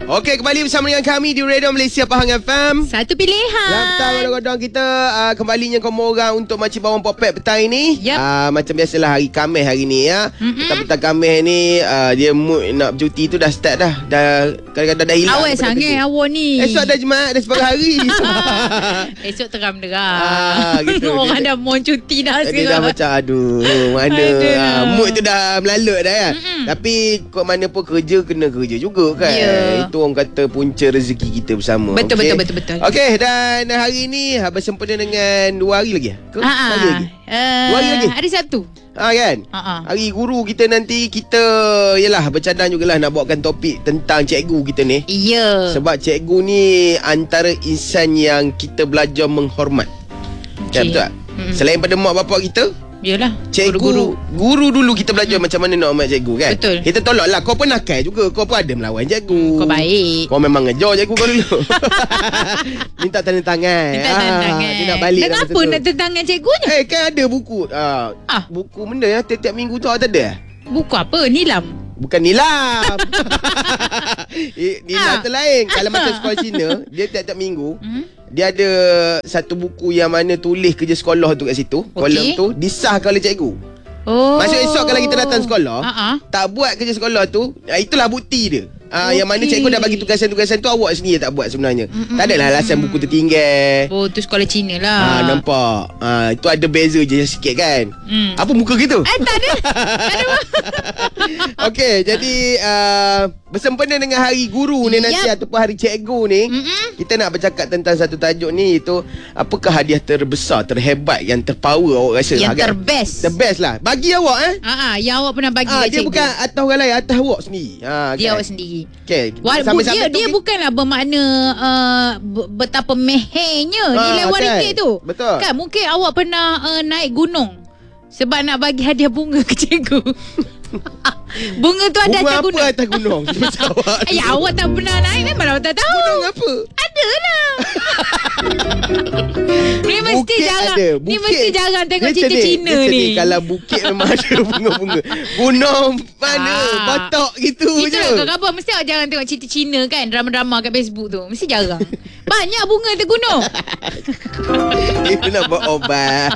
Okey, kembali bersama dengan kami di Radio Malaysia Pahang FM. Satu pilihan. Petang godong-godong kita kembalinya kamu orang untuk Makcik Bawang Popet petang ini. Macam biasalah hari Khamis hari ni ya. Petang-petang Khamis ni dia mood nak bercuti tu dah start dah. Dah kadang-kadang dah hilang. Awal sangat awak ni. Esok dah Jumaat dah separuh hari. Esok terang-derang. Gitu. Orang dah mau cuti dah sekarang. Dia dah macam mana mood tu dah melalut dah ya. Tapi kok mana pun kerja kena kerja juga kan. Itu orang kata punca rezeki kita bersama. Betul. Okey, dan hari ni bersempena dengan 2 hari lagi ke? Hari lagi? 2 hari lagi? Hari Sabtu. Kan? Hari guru kita nanti kita yalah bercadang jugalah nak bawakan topik tentang cikgu kita ni. Ya. Sebab cikgu ni antara insan yang kita belajar menghormat. Kan betul tak? Selain pada mak bapak kita, yalah, cikgu, guru dulu kita belajar macam mana nak hormat cikgu kan. Betul. Kita tolaklah, kau pun nakal juga, kau pun ada melawan cikgu. Kau baik. Kau memang ngejar cikgu kau dulu. Minta tanda tangan. Dia nak balik. Dan apa nak tanda tangan cikgunya? Kan ada buku. Buku benda ya tiap-tiap minggu tu tak ada. Buku apa? Nilam. Bukan nilam. Nilam tu lain. Kalau macam sekolah Cina, dia tiap-tiap minggu dia ada satu buku yang mana tulis kerja sekolah tu kat situ. Kolom tu disahkan oleh cikgu. Maksud esok kalau kita datang sekolah, tak buat kerja sekolah tu, itulah bukti dia. Yang mana cikgu dah bagi tugasan-tugasan tu awak sendiri tak buat sebenarnya. Tak adalah alasan buku tertinggal. Tu sekolah Cina lah. Nampak. Itu ada beza je sikit kan. Apa muka gitu? Tak ada. Okey, jadi bersempena dengan hari guru ni nanti ataupun hari cikgu ni, kita nak bercakap tentang satu tajuk ni, iaitu apakah hadiah terbesar, terhebat, yang terpower awak rasa? Yang terbest lah. Bagi awak yang awak pernah bagi kat cikgu. Dia bukan atas orang lain, atas awak sendiri. Dia awak sendiri. Okay. Dia bukanlah bermakna betapa mehenya nilai RM1 tu. Betul. Kan mungkin awak pernah naik gunung sebab nak bagi hadiah bunga ke cikgu. Bunga tu ada atas gunung. Bunga apa atas gunung? Awak tak pernah naik, memang awak tak tahu. Gunung apa? Adalah. Ni mesti jarang tengok cerita Cina ni. Kalau bukit memang ada bunga-bunga. Gunung mana? Batak gitu je. Itulah kau mesti awak jarang tengok cerita Cina kan, drama-drama kat Facebook tu. Mesti jarang. Banyak bunga atas gunung. Itu nak buat obat.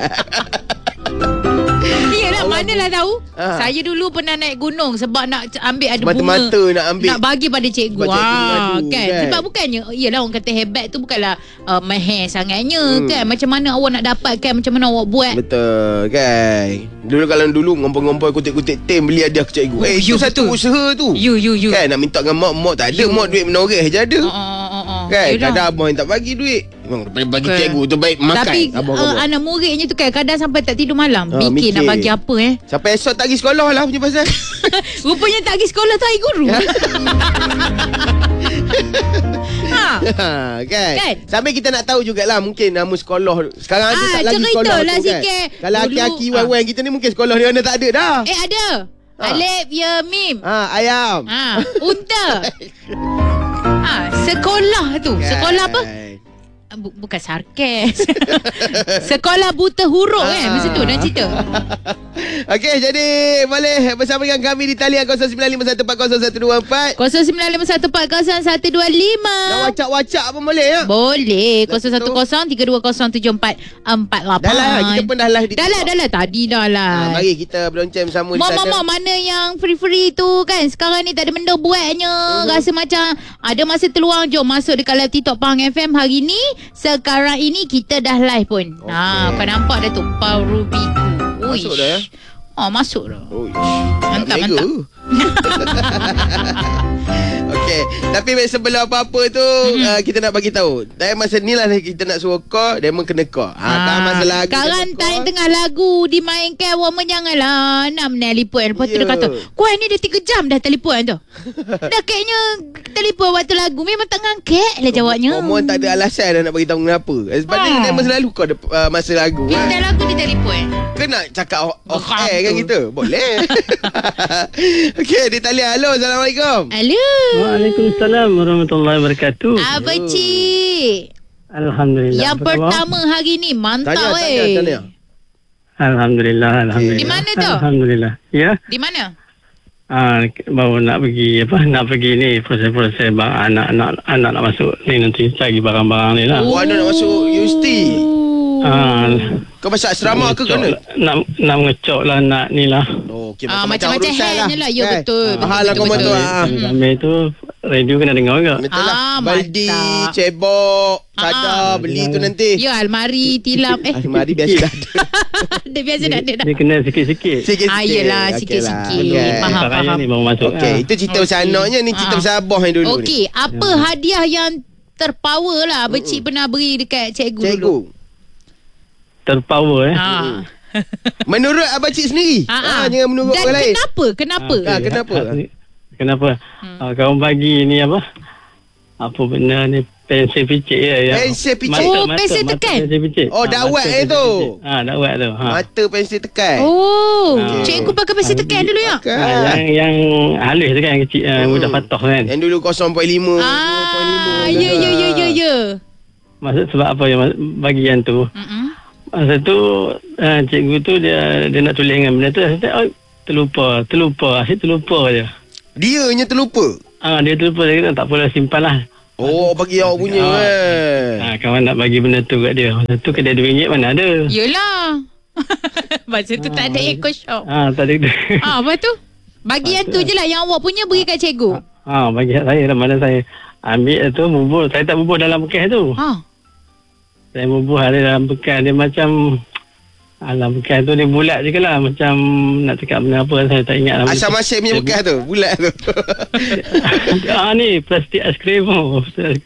Iyalah, manalah tahu. Saya dulu pernah naik gunung sebab nak ambil ada mata-mata bunga. nak ambil. Nak bagi pada cikgu. Kan? Sebab bukannya, iyalah orang kata hebat tu bukanlah mahir sangatnya kan. Macam mana awak nak dapatkan, macam mana awak buat. Betul kan. Dulu ngompol-ngompol kutip-kutip tem beli hadiah ke cikgu. Itu satu usaha tu. You. Kan nak minta dengan mak tak ada. Mak duit menoreh je ada. Kan kadang abang yang tak bagi duit. Memang bagi cikgu tu baik makan. Tapi anak muridnya tu kan kadang sampai tak tidur malam. Mikir nak bagi apa sampai esok tak pergi sekolah lah punya pasal. Rupanya tak pergi sekolah tu hari guru. Kan? Sambil kita nak tahu jugalah mungkin nama sekolah sekarang ada tak lagi sekolah tu kan. Kalau aki-aki wan-wan kita ni mungkin sekolah dia mana tak ada dah. Ada. Alif ya mim. Ayam. Unta. Sekolah tu. Sekolah apa? Bukan sarkas. Sekolah buta huruf kan. Masa tu dan cerita. Okey, jadi boleh bersama dengan kami di talian 0951401124 0951401125. Nak wacak-wacak pun boleh ya? Boleh. 0103207348. Dah lah, kita pun dah live. Dah lah. Tadi dah lah. Mari kita beronceng bersama di sana. Mama, mana yang free-free tu kan. Sekarang ni tak ada benda buatnya. Rasa macam ada masa terluang. Jom masuk dekat live TikTok Pahang FM hari ni. Sekarang ini kita dah live pun. Kau nampak dah tu Paurubiku. Masuk dah ya? Masuk dah. Mantap. Okey, tapi sebelum apa-apa tu kita nak bagi tahu. Dan masa ni lah kita nak suruh call, Diamond kena call. Tak masa lagu. Sekarang time tengah lagu dimainkan, woman janganlah nak menelpon. Lepas tu dia kata, "Kau ni dah 3 jam dah telefon tu." Dah kayaknya telefon waktu lagu memang tak ngangkat lah jawabnya. Woman tak ada alasan dah nak bagi tahu kenapa. Sebabnya Diamond selalu call masa lagu. Kita lagu dia telefon. Kan nak cakap off air kan kita? Boleh. Okey, di talian. Halo, Assalamualaikum. Halo. Waalaikumsalam warahmatullahi wabarakatuh. Apa cik? Alhamdulillah. Yang pertama hari ni mantap tanya. Alhamdulillah. Di mana tu? Alhamdulillah. Ya. Di mana? Baru nak pergi ni proses-proses anak nak masuk ni nanti cari barang-barang ni lah. Anak nak masuk universiti. Kau masuk asrama ke kena? Nak mengecok lah nak ni lah. Okey, macam-macam hand lah. Ya, kan? betul. Mahal lah kau betul. Sambil tu radio kena dengar juga. Betul lah. Baldi, cebok, cadar, beli tu nanti. Ya, almari, tilam. Almari biasa dah ada. Dia biasa dah ada. Dia kena sikit-sikit. Yelah, sikit-sikit. Faham. Ni baru masuk. Okey, itu cerita pasal anaknya. Ni cerita pasal abah yang dulu. Okey, apa hadiah yang terpower lah Becik pernah beri dekat cikgu dulu? Terpower Menurut abang cik sendiri. Jangan menurut orang lain. Kenapa? Kenapa? Kawan bagi ni apa benda ni, pensel picit Pensel picit. Pensel tekan. Dawat tu. Dawat tu. Mata pensel tekan. Cikgu pakai pensel tekan dulu ya? Yang halus tu kan, kecil, mudah patah kan. Yang dulu 0.5. 2.5. Ya. Maksud sebab apa yang bagi yang tu? Masa tu cikgu tu dia nak tulis dengan benda tu, saya terlupa. Asyik terlupa je. Dia hanya terlupa. Dia terlupa, dia kata tak apalah, simpan lah. Bagi awak punya kawan nak bagi benda tu kat dia. Masa tu kedai RM2 mana ada. Yelah. Masa tu tak ada eco shop. Tak ada. Apa tu? Bagi yang tu je lah, yang awak punya beri kat cikgu. Bagi saya lah, mana saya ambil tu bubur. Saya tak bubur dalam bekas tu. Saya bubur ada dalam bekas. Dia macam alam bekas tu dia bulat je lah. Macam nak cakap benda apa, saya tak ingat lah. Asam masyik punya bekas tu, bulat tu. Ni plastik aiskrim tu.